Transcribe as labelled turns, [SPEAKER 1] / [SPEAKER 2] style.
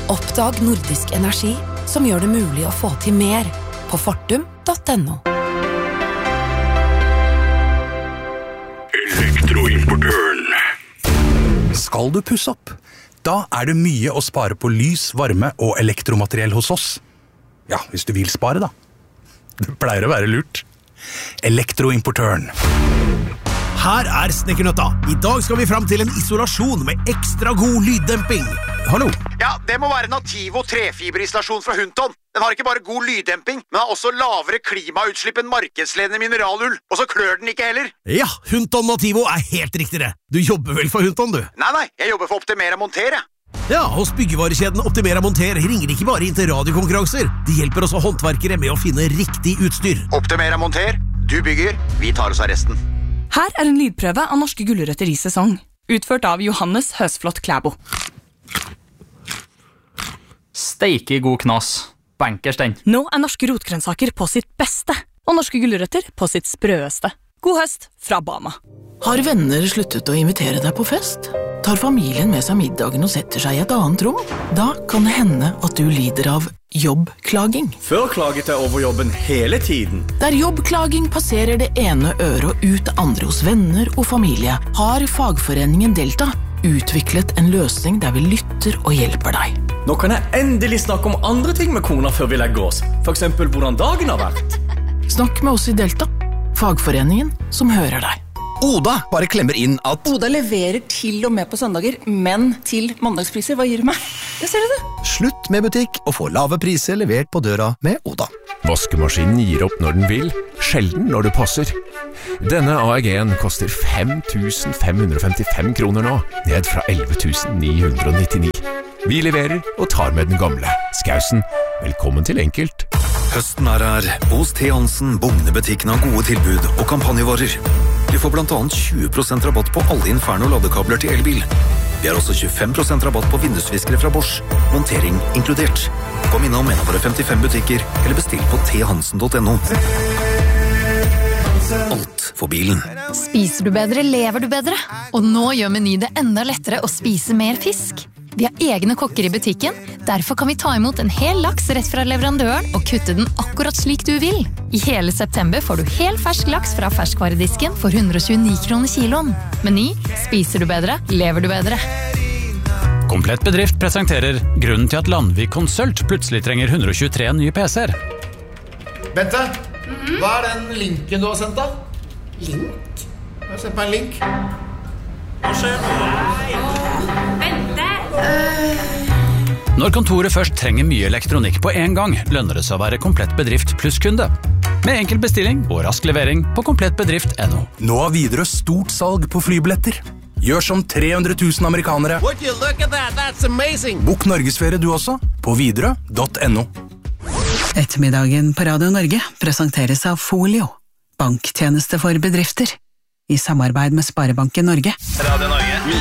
[SPEAKER 1] Oppdag nordisk energi som gjør det mulig å få til mer på fortum.no.
[SPEAKER 2] Elektroimportøren.
[SPEAKER 3] Skal du pusse opp? Da det mye å spare på lys, varme og elektromateriell hos oss. Ja, hvis du vil spare da. Det pleier å være lurt. Elektroimportøren.
[SPEAKER 4] Her Snekkernøtta. I dag skal vi frem til en isolasjon med ekstra god lyddemping. Hallo?
[SPEAKER 5] Ja, det må være Nativo trefiberisolasjon fra Hunton. Den har ikke bare god lyddemping, men har også lavere klimautslipp enn markedsledende mineralull. Og så klør den ikke heller.
[SPEAKER 4] Ja, Hunton Nativo helt riktigere. Du jobber vel for Hunton, du?
[SPEAKER 5] Nei, jeg jobber for Optimera Monter, jeg.
[SPEAKER 4] Ja, hos byggevarekjeden Optimera Monter ringer de ikke bare inn til radiokonkurranser. De hjelper også håndverkere med å finne riktig utstyr.
[SPEAKER 5] Optimera Monter, du bygger, vi tar oss av resten.
[SPEAKER 6] Her en lydprøve av norske gulrøtter i sesong, utført av Johannes Høsflot Klæbo.
[SPEAKER 7] Steike god knas. Bankers den.
[SPEAKER 6] Nå norske rotgrønnsaker på sitt beste, og norske gulrøtter på sitt sprøeste. God høst fra Bama.
[SPEAKER 8] Har venner sluttet å invitere deg på fest? Tar familien med seg middagen og setter seg i et annet rom? Da kan det hende at du lider av jobbklaging.
[SPEAKER 9] Før klaget jeg over jobben hele tiden.
[SPEAKER 8] Der jobbklaging passerer det ene øret og ut det andre hos venner og familie, har fagforeningen Delta utviklet en løsning der vi lytter og hjelper deg.
[SPEAKER 9] Nå kan jeg endelig snakke om andre ting med kona før vi legger oss. For eksempel hvordan dagen har vært.
[SPEAKER 8] Snakk med oss i Delta, fagforeningen som hører deg.
[SPEAKER 10] Oda bare klemmer inn at
[SPEAKER 11] Oda leverer til og med på søndager, men til mandagspriser. Hva gir du meg? Jeg ser det.
[SPEAKER 10] Slutt med butikk og få lave priser levert på døra med Oda.
[SPEAKER 12] Vaskemaskinen gir opp når den vil, sjelden når det passer. Denne AEG-en koster 5.555 kroner nå, ned fra 11.999. Vi leverer og tar med den gamle. Skausen, velkommen til Enkelt.
[SPEAKER 13] Høsten her. Hos T. Hansen, Bugnebutikken har gode tilbud og kampanjevarer. Du får blant annet 20% rabatt på alle Inferno-ladekabler til elbil. Vi har også 25% rabatt på vindusviskere fra Bosch. Montering inkludert. Kom innom en av våre 55 butikker, eller bestill på thansen.no. Alt for bilen.
[SPEAKER 14] Spiser du bedre, lever du bedre. Og nå gjør Meny det enda lettere å spise mer fisk. Vi har egne kokker i butikken, derfor kan vi ta imot en hel laks rett fra leverandøren og kutte den akkurat slik du vil. I hele september får du hel fersk laks fra ferskvaredisken for 129 kroner kiloen. Meny, spiser du bedre, lever du bedre.
[SPEAKER 15] Komplett Bedrift presenterer grunnen til at Landvik Konsult plutselig trenger 123 nye PC-er.
[SPEAKER 16] Bente, hva den linken du har sendt da?
[SPEAKER 14] Link?
[SPEAKER 16] Jeg har sendt meg en link.
[SPEAKER 15] Hva skjer?
[SPEAKER 14] Bente!
[SPEAKER 15] Når kontoret først trenger mye elektronikk på en gang, lønner det seg å være Komplett Bedrift pluss-kunde. Med enkel bestilling og rask levering på komplettbedrift.no.
[SPEAKER 3] Nå har Widerøe stort salg på flybilletter. Gjør som 300 000 amerikanere.
[SPEAKER 4] Would you look at that? That's amazing!
[SPEAKER 3] Bok Norgesferie du også, på widerøe.no.
[SPEAKER 17] Ettermiddagen på Radio Norge presenteres av Folio, banktjeneste for bedrifter, i samarbeid med Sparebanken Norge.
[SPEAKER 18] Radio